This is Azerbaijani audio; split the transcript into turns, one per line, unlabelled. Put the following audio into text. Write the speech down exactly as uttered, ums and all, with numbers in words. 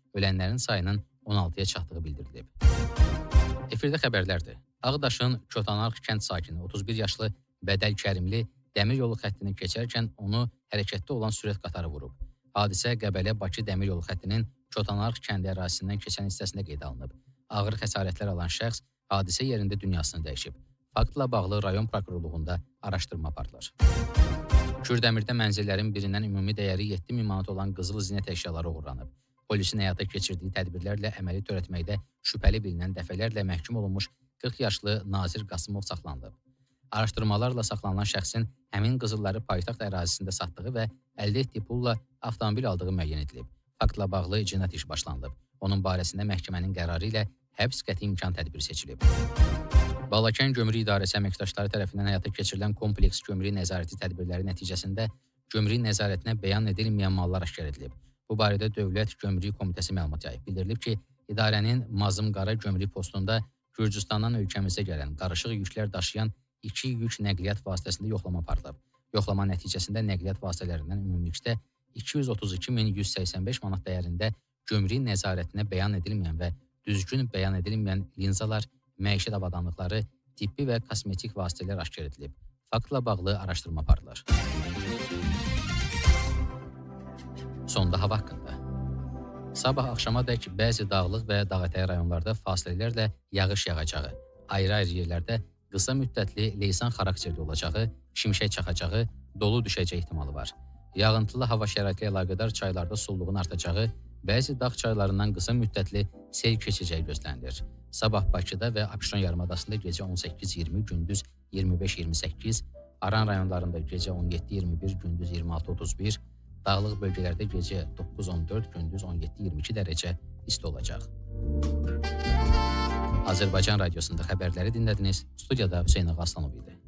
ölənlərin sayının on altıya çatdığı bildirilib. Efirdə xəbərlərdir. Ağdaşın Kotanarx kənd sakini otuz bir yaşlı Bədəl Kərimli dəmir yolu xəttini keçərkən onu hərəkətdə olan sürət qatarı vurub. Hadisə Qəbələ-Bakı dəmir yolu xəttinin Kotanarx kəndi ərazisindən keçən hissəsində qeydə alınıb. Ağır xəsarətlər alan şəxs hadisə yerində dünyasını dəyişib. Faktla bağlı rayon prokurorluğunda araşdırma aparılır. Kürdəmirdə mənzillərin birindən ümumi dəyəri yeddi min manat olan qızıl zinət əşyaları uğurlanıb. Polisin həyata keçirdiyi tədbirlərlə əməli törətməkdə şübhəli bilinən dəfələrlə məhkum olunmuş qırx yaşlı Nazir Qasımov saxlanılıb. Araşdırmalarla saxlanılan şəxsin həmin qızılları paytaxt ərazisində satdığı və əldə etdiyi pulla avtomobil aldığı müəyyən edilib. Faktla bağlı cinayət iş başlanılıb. Onun barəsində məhkəmənin qərarı ilə həbs qəti imkan tədbiri seçilib. Balakən Gömrük İdarəsi əməkdaşları tərəfindən həyata keçirilən kompleks gömrük nəzarəti tədbirləri nəticəsində gömrük nəzarətinə bəyan edilməyən mallar aşkar edilib. Bu barədə Dövlət Gömrük Komitəsi məlumat yayıb. Bildirilib ki, idarənin Mazım-Qara gömrük postunda Gürcüstandan ölkəmizə gələn qarışıq yüklər daşıyan iki yük nəqliyyat vasitəsində yoxlama aparılıb. Yoxlama nəticəsində nəqliyyat vasitələrindən ümumilikdə iki yüz otuz iki min yüz səksən beş manat dəyərində gömrük nəzarətinə bəyan edilməyən və düzgün bəyan edilməyən linzalar, məişət avadanlıqları, tibbi və kosmetik vasitələr aşkar edilib. Faktla bağlı araşdırma aparılır. Sonda hava haqqında. Sabah axşamadək bəzi dağlıq və dağətəyi rayonlarda fasilələrlə yağış yağacağı, ayrı-ayrı yerlərdə qısa müddətli leysan xarakterli olacağı, şimşək çaxacağı, dolu düşəcəyi ehtimalı var. Yağıntılı hava şəraiti ilə əlaqədar çaylarda sulluğun artacağı, bəzi dağ çaylarından qısa müddətli sel keçəcəyi gözlənilir. Sabah Bakıda və Abşeron yarımadasında gecə on səkkiz iyirmi, gündüz iyirmi beş iyirmi səkkiz, Aran rayonlarında gecə on yeddi iyirmi bir, gündüz iyirmi altı otuz bir, dağlıq bölgələrdə gecə doqquz on dörd, gündüz on yeddi iyirmi iki dərəcə isti olacaq. Azərbaycan Radiosunda xəbərləri dinlədiniz. Studiyada Hüseyn Ağa Aslanov idi.